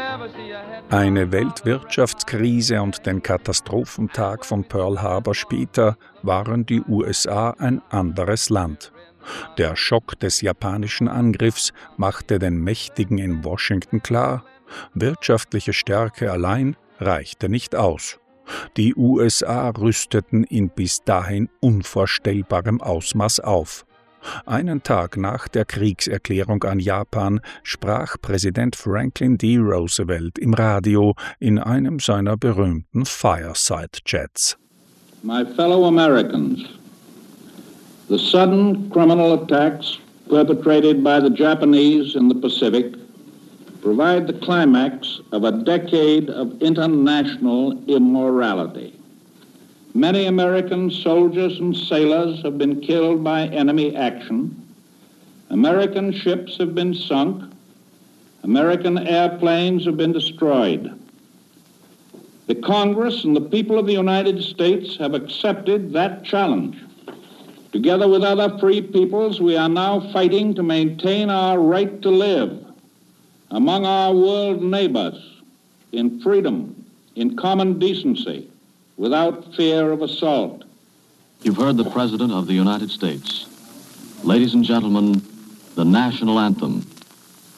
Eine Weltwirtschaftskrise und den Katastrophentag von Pearl Harbor später waren die USA ein anderes Land. Der Schock des japanischen Angriffs machte den Mächtigen in Washington klar, wirtschaftliche Stärke allein reichte nicht aus. Die USA rüsteten in bis dahin unvorstellbarem Ausmaß auf. Einen Tag nach der Kriegserklärung an Japan sprach Präsident Franklin D. Roosevelt im Radio in einem seiner berühmten Fireside-Chats. My fellow Americans, the sudden criminal attacks perpetrated by the Japanese in the Pacific provide the climax of a decade of international immorality. Many American soldiers and sailors have been killed by enemy action. American ships have been sunk. American airplanes have been destroyed. The Congress and the people of the United States have accepted that challenge. Together with other free peoples, we are now fighting to maintain our right to live among our world neighbors in freedom, in common decency, without fear of assault. You've heard the President of the United States. Ladies and gentlemen, the national anthem.